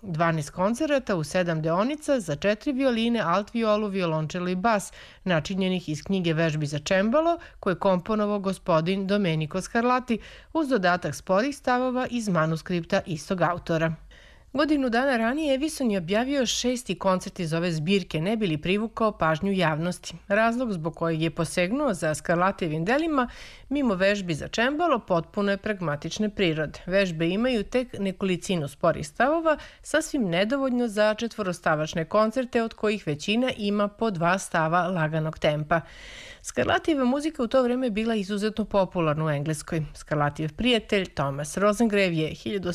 12 koncerata u 7 deonica za 4 violine, alt violu, violončelo i bas, načinjenih iz knjige vežbi za čembalo, koje je komponovao gospodin Domenico Scarlatti, uz dodatak sporih stavova iz manuskripta istog autora. Godinu dana ranije Evison je objavio 6. koncert iz ove zbirke, ne bi li privukao pažnju javnosti. Razlog zbog kojeg je posegnuo za Scarlattijevim delima, mimo vežbi za čembalo, potpuno je pragmatične prirode. Vežbe imaju tek nekolicinu sporih stavova, sasvim nedovoljno za četvorostavačne koncerte, od kojih većina ima po 2 stava laganog tempa. Scarlattijeva muzika u to vreme bila izuzetno popularna u Engleskoj. Scarlattijev prijatelj Thomas Rosengrev je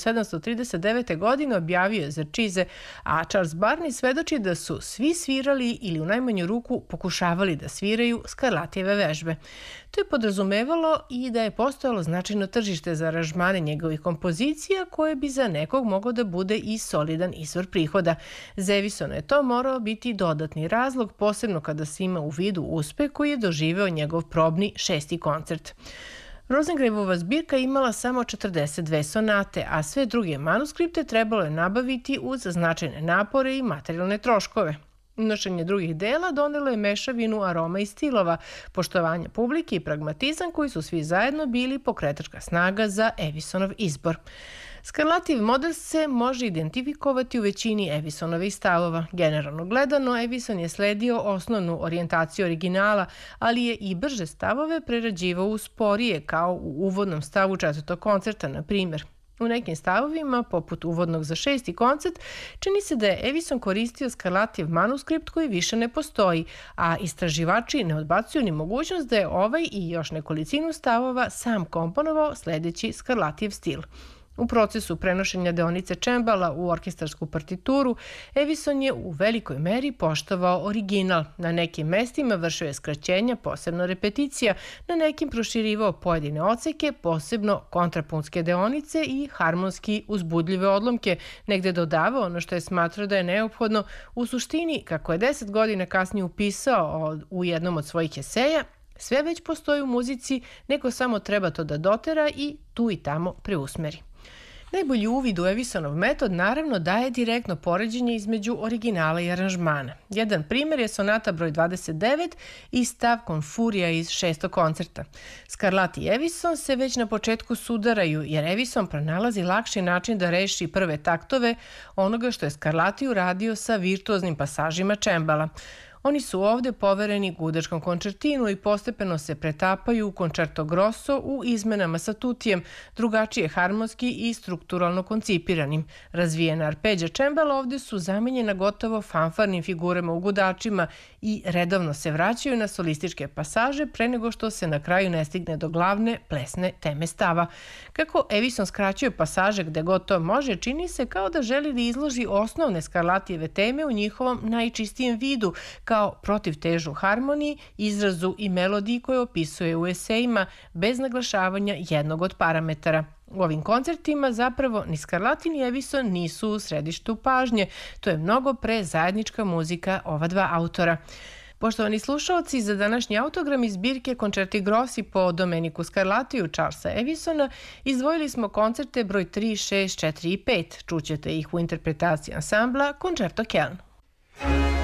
1739. godine objavio Zerčize, a Charles Barney svedoči da su svi svirali ili u najmanju ruku pokušavali da sviraju Scarlattijeve vežbe. To je podrazumevalo i da je postojalo značajno tržište za aranžmane njegovih kompozicija, koje bi za nekog mogao da bude i solidan izvor prihoda. Za Evisona je to morao biti dodatni razlog, posebno kada se ima u vidu uspeh koji je doživeo njegov probni 6. koncert. Rosengrevova zbirka imala samo 42 sonate, a sve druge manuskripte trebalo je nabaviti uz značajne napore i materijalne troškove. Unošenje drugih dela donelo je mešavinu aroma i stilova, poštovanje publike i pragmatizam koji su svi zajedno bili pokretačka snaga za Evisonov izbor. Scarlattijev model se može identifikovati u većini Evisonovih stavova. Generalno gledano, Evison je sledio osnovnu orijentaciju originala, ali je i brže stavove prerađivao u sporije, kao u uvodnom stavu 4. koncerta, na primjer. U nekim stavovima, poput uvodnog za 6. koncert, čini se da je Evison koristio Scarlattijev manuskript koji više ne postoji, a istraživači ne odbacuju ni mogućnost da je ovaj i još nekolicinu stavova sam komponovao sledeći Scarlattijev stil. U procesu prenošenja deonice čembala u orkestarsku partituru, Evison je u velikoj meri poštovao original. Na nekim mestima vršio je skraćenja, posebno repeticija, na nekim proširivao pojedine odseke, posebno kontrapunske deonice i harmonski uzbudljive odlomke, negde dodavao ono što je smatrao da je neophodno. U suštini, kako je 10 godina kasnije upisao u jednom od svojih eseja, sve već postoji u muzici, neko samo treba to da dotera i tu i tamo preusmeri. Najbolji uvid u Evisonov metod naravno daje direktno poređenje između originala i aranžmana. Jedan primjer je sonata broj 29 i stav Konfurija iz 6. koncerta. Scarlatti i Evison se već na početku sudaraju, jer Evison pronalazi lakši način da reši prve taktove onoga što je Scarlatti uradio sa virtuoznim pasažima čembala. Oni su ovde povereni gudačkom končertinu i postepeno se pretapaju u končerto grosso u izmenama sa tutijem, drugačije harmonski i strukturalno koncipiranim. Razvijena arpeđa čembala ovde su zamenjena gotovo fanfarnim figurama u gudačima i redovno se vraćaju na solističke pasaže pre nego što se na kraju ne stigne do glavne plesne teme stava. Kako Evison skraćuje pasaže gde god to može, čini se kao da želi da izloži osnovne Scarlattijeve teme u njihovom najčistijem vidu, kao protivtežu harmoniji, izrazu i melodiji koje opisuje u esejima bez naglašavanja jednog od parametara. U ovim koncertima zapravo ni Scarlatti ni Evison nisu u središtu pažnje. To je mnogo pre zajednička muzika ova dva autora. Poštovani slušaoci, za današnji autogram iz zbirke Concerti Grossi po Domenicu Scarlattiju Charlesa Evisona izdvojili smo koncerte broj 3, 6, 4 i 5. Čućete ih u interpretaciji ansambla Concerto Köln.